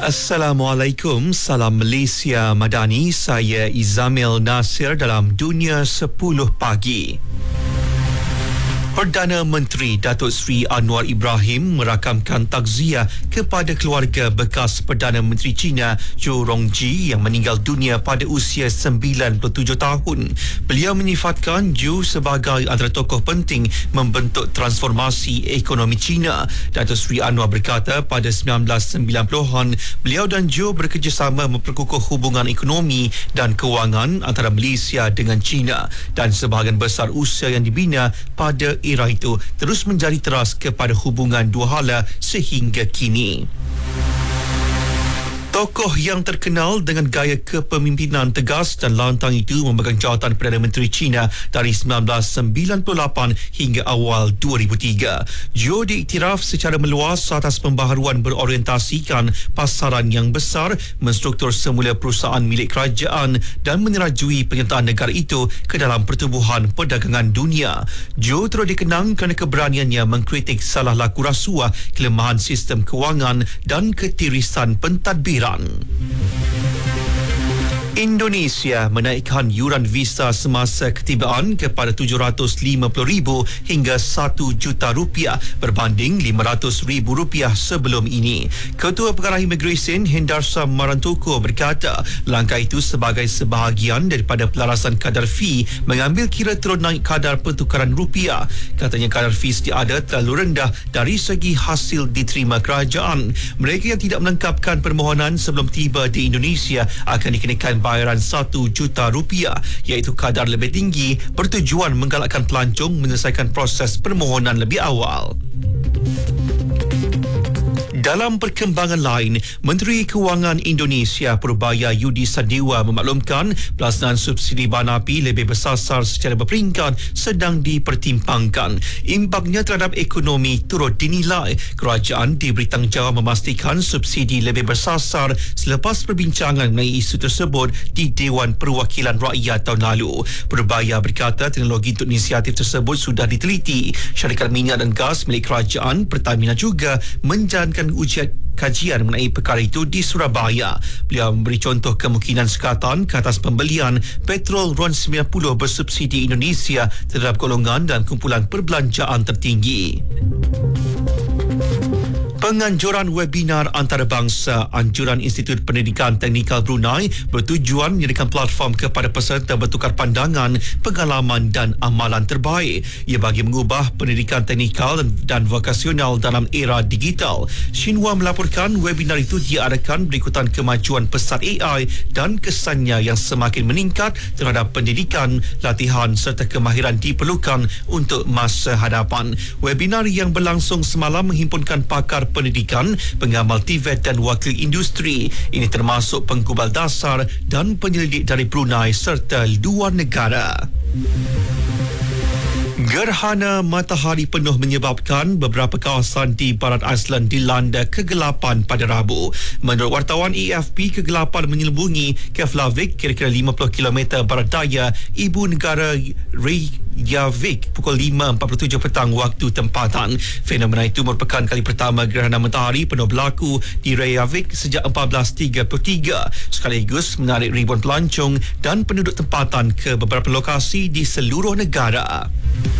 Assalamualaikum, salam Malaysia Madani. Saya Izamil Nasir dalam Dunia 10 Pagi. Perdana Menteri Datuk Seri Anwar Ibrahim merakamkan takziah kepada keluarga bekas Perdana Menteri China Zhou Rongji yang meninggal dunia pada usia 97 tahun. Beliau menyifatkan Zhou sebagai antara tokoh penting membentuk transformasi ekonomi China. Datuk Seri Anwar berkata pada 1990-an beliau dan Zhou bekerjasama memperkukuh hubungan ekonomi dan kewangan antara Malaysia dengan China, dan sebahagian besar usaha yang dibina pada era itu terus menjadi teras kepada hubungan dua hala sehingga kini. Tokoh yang terkenal dengan gaya kepemimpinan tegas dan lantang itu memegang jawatan Perdana Menteri China dari 1998 hingga awal 2003. Zhou diiktiraf secara meluas atas pembaharuan berorientasikan pasaran yang besar, menstruktur semula perusahaan milik kerajaan dan menyerajui penyertaan negara itu ke dalam pertubuhan perdagangan dunia. Zhou turut dikenang kerana keberaniannya mengkritik salah laku rasuah, kelemahan sistem kewangan dan ketirisan pentadbiran. Indonesia menaikkan yuran visa semasa ketibaan kepada RM750,000 hingga RM1 juta berbanding RM500,000 sebelum ini. Ketua Pengarah Imigresen Hendarsa Marantoko berkata langkah itu sebagai sebahagian daripada pelarasan kadar fee mengambil kira turun naik kadar pertukaran rupiah. Katanya kadar fee sedia ada terlalu rendah dari segi hasil diterima kerajaan. Mereka yang tidak melengkapkan permohonan sebelum tiba di Indonesia akan dikenakan bayaran RM1 juta, iaitu kadar lebih tinggi, bertujuan menggalakkan pelancong menyelesaikan proses permohonan lebih awal. Dalam perkembangan lain, Menteri Kewangan Indonesia Purbaya Yudi Sadewa memaklumkan pelaksanaan subsidi bahan api lebih bersasar secara berperingkat sedang dipertimbangkan. Impaknya terhadap ekonomi turut dinilai. Kerajaan diberi tanggungjawab memastikan subsidi lebih bersasar selepas perbincangan mengenai isu tersebut di Dewan Perwakilan Rakyat tahun lalu. Purbaya berkata teknologi untuk inisiatif tersebut sudah diteliti. Syarikat minyak dan gas milik kerajaan Pertamina juga menjalankan ujian kajian mengenai perkara itu di Surabaya. Beliau memberi contoh kemungkinan sekatan ke atas pembelian petrol RON 90 bersubsidi Indonesia terhadap golongan dan kumpulan perbelanjaan tertinggi. Penganjuran webinar antarabangsa Anjuran Institut Pendidikan Teknikal Brunei bertujuan menyediakan platform kepada peserta bertukar pandangan, pengalaman dan amalan terbaik. Ia bagi mengubah pendidikan teknikal dan vokasional dalam era digital. Xinhua melaporkan webinar itu diadakan berikutan kemajuan pesat AI dan kesannya yang semakin meningkat terhadap pendidikan, latihan serta kemahiran diperlukan untuk masa hadapan. Webinar yang berlangsung semalam menghimpunkan pakar pendidikan, pengamal TVET dan wakil industri. Ini termasuk penggubal dasar dan penyelidik dari Brunei serta luar negara. Gerhana matahari penuh menyebabkan beberapa kawasan di barat Iceland dilanda kegelapan pada Rabu. Menurut wartawan AFP, kegelapan menyelubungi Keflavik kira-kira 50 km barat daya ibu negara Reykjavik pukul 5.47 petang waktu tempatan. Fenomena itu merupakan kali pertama gerhana matahari penuh berlaku di Reykjavik sejak 1433, sekaligus menarik ribuan pelancong dan penduduk tempatan ke beberapa lokasi di seluruh negara.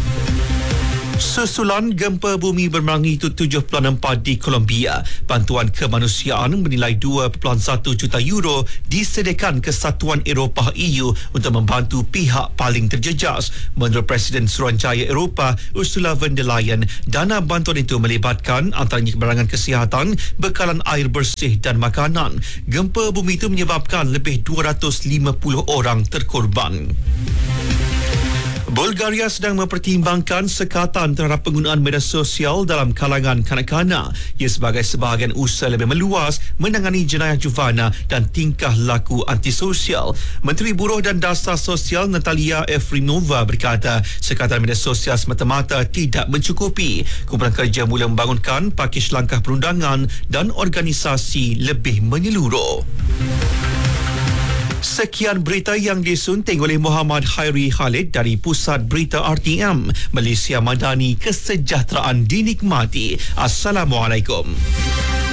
Susulan gempa bumi bermagnitudo 7.4 di Colombia, bantuan kemanusiaan bernilai 2.1 juta euro disediakan Kesatuan Eropah EU untuk membantu pihak paling terjejas. Menurut Presiden Suruhanjaya Eropah Ursula von der Leyen, dana bantuan itu melibatkan antaranya kebarangan kesihatan, bekalan air bersih dan makanan. Gempa bumi itu menyebabkan lebih 250 orang terkorban. Bulgaria sedang mempertimbangkan sekatan terhadap penggunaan media sosial dalam kalangan kanak-kanak. Ia sebagai sebahagian usaha lebih meluas menangani jenayah juvana dan tingkah laku antisosial. Menteri Buruh dan Dasar Sosial Natalia Efrimova berkata sekatan media sosial semata-mata tidak mencukupi. Kumpulan kerja mula membangunkan pakej langkah perundangan dan organisasi lebih menyeluruh. Sekian berita yang disunting oleh Muhammad Khairi Khalid dari Pusat Berita RTM. Malaysia Madani, kesejahteraan dinikmati. Assalamualaikum.